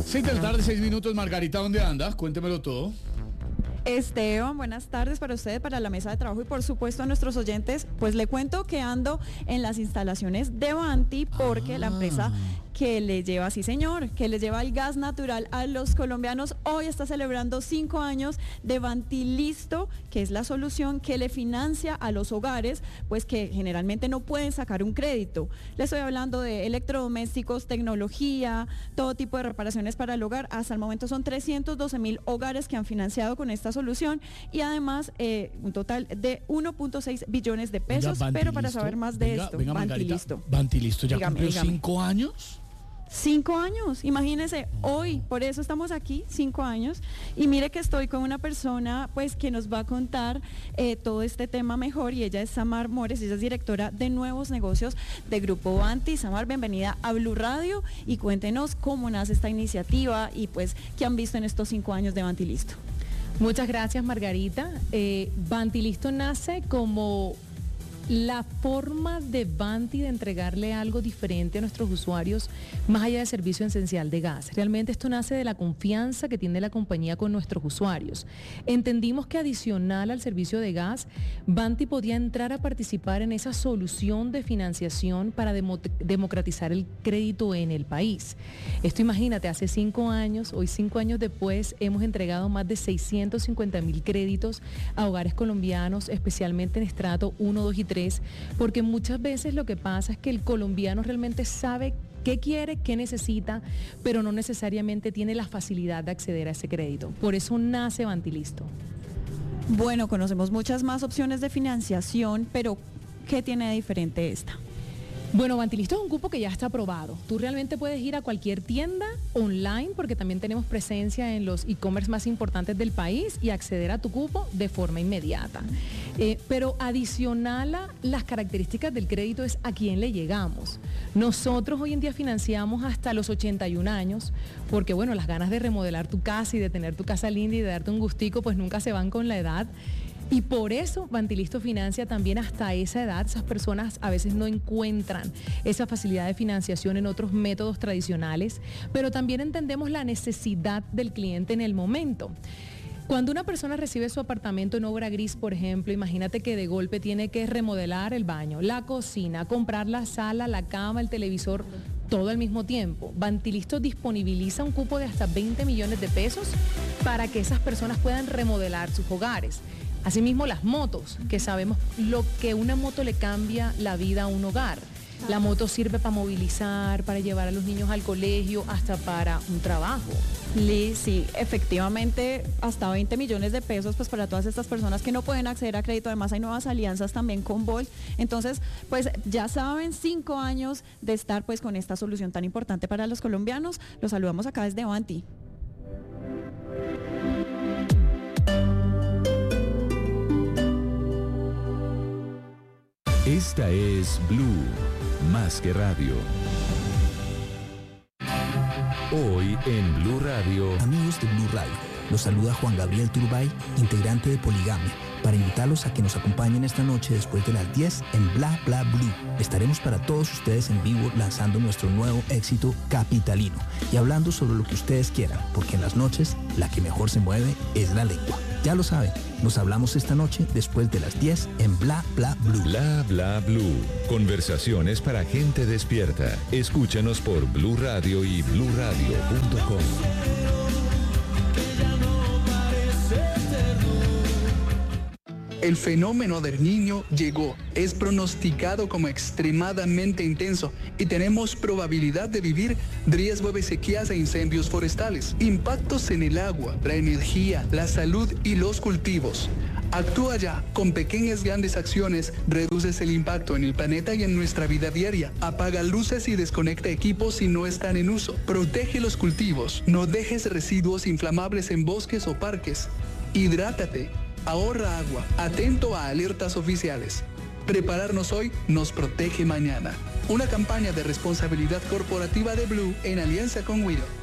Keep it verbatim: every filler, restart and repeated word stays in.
Seis de la tarde, seis minutos. Margarita, ¿dónde andas? Cuéntemelo todo. Esteban, buenas tardes para usted, para la mesa de trabajo y por supuesto a nuestros oyentes. Pues le cuento que ando en las instalaciones de Vanti porque ah. la empresa que le lleva, sí señor, que le lleva el gas natural a los colombianos, hoy está celebrando cinco años de Vantilisto, que es la solución que le financia a los hogares, pues que generalmente no pueden sacar un crédito. Le estoy hablando de electrodomésticos, tecnología, todo tipo de reparaciones para el hogar. Hasta el momento son trescientos doce mil hogares que han financiado con esta solución y además eh, un total de uno punto seis billones de pesos. Venga, pero para saber más de venga, esto, venga, Vantilisto. Vantilisto ya dígame, cumplió dígame. cinco años. Cinco años, imagínense, hoy, por eso estamos aquí, cinco años, y mire que estoy con una persona pues que nos va a contar eh, todo este tema mejor, y ella es Samar Mores, ella es directora de nuevos negocios de Grupo Vanti. Samar, bienvenida a Blue Radio y cuéntenos cómo nace esta iniciativa y pues qué han visto en estos cinco años de Vantilisto. Muchas gracias, Margarita. Eh, Vantilisto nace como la forma de Vanti de entregarle algo diferente a nuestros usuarios más allá del servicio esencial de gas. Realmente esto nace de la confianza que tiene la compañía con nuestros usuarios. Entendimos que adicional al servicio de gas, Vanti podía entrar a participar en esa solución de financiación para demo- democratizar el crédito en el país. Esto imagínate, hace cinco años, hoy cinco años después, hemos entregado más de seiscientos cincuenta mil créditos a hogares colombianos, especialmente en estrato uno, dos y tres, porque muchas veces lo que pasa es que el colombiano realmente sabe qué quiere, qué necesita, pero no necesariamente tiene la facilidad de acceder a ese crédito. Por eso nace Vantilisto. Bueno, conocemos muchas más opciones de financiación, pero ¿qué tiene de diferente esta? Bueno, Vantilisto es un cupo que ya está aprobado. Tú realmente puedes ir a cualquier tienda online, porque también tenemos presencia en los e-commerce más importantes del país, y acceder a tu cupo de forma inmediata. Eh, pero adicional a las características del crédito es a quién le llegamos. Nosotros hoy en día financiamos hasta los ochenta y un años, porque bueno, las ganas de remodelar tu casa y de tener tu casa linda y de darte un gustico, pues nunca se van con la edad. Y por eso Vantilisto financia también hasta esa edad. Esas personas a veces no encuentran esa facilidad de financiación en otros métodos tradicionales, pero también entendemos la necesidad del cliente en el momento. Cuando una persona recibe su apartamento en obra gris, por ejemplo, imagínate que de golpe tiene que remodelar el baño, la cocina, comprar la sala, la cama, el televisor, todo al mismo tiempo. Vantilisto disponibiliza un cupo de hasta veinte millones de pesos para que esas personas puedan remodelar sus hogares. Asimismo, las motos, que sabemos lo que una moto le cambia la vida a un hogar. La moto sirve para movilizar, para llevar a los niños al colegio, hasta para un trabajo. Liz, sí, efectivamente, hasta veinte millones de pesos, pues para todas estas personas que no pueden acceder a crédito. Además hay nuevas alianzas también con Volt. Entonces, pues ya saben, cinco años de estar pues con esta solución tan importante para los colombianos. Los saludamos acá desde Vanti. Esta es Blue, más que radio. Hoy en Blue Radio. Amigos de Blue Radio, los saluda Juan Gabriel Turbay, integrante de Poligamia, para invitarlos a que nos acompañen esta noche después de las diez en Bla Bla Blue. Estaremos para todos ustedes en vivo lanzando nuestro nuevo éxito capitalino y hablando sobre lo que ustedes quieran, porque en las noches la que mejor se mueve es la lengua. Ya lo saben, nos hablamos esta noche después de las diez en Bla Bla Blue. Bla Bla Blue. Conversaciones para gente despierta. Escúchanos por Blue Radio y blue radio punto com. El fenómeno del Niño llegó, es pronosticado como extremadamente intenso y tenemos probabilidad de vivir riesgo de sequías e incendios forestales, impactos en el agua, la energía, la salud y los cultivos. Actúa ya, con pequeñas grandes acciones, reduces el impacto en el planeta y en nuestra vida diaria. Apaga luces y desconecta equipos si no están en uso. Protege los cultivos, no dejes residuos inflamables en bosques o parques. Hidrátate. Ahorra agua, atento a alertas oficiales. Prepararnos hoy nos protege mañana. Una campaña de responsabilidad corporativa de Blue en alianza con Wido.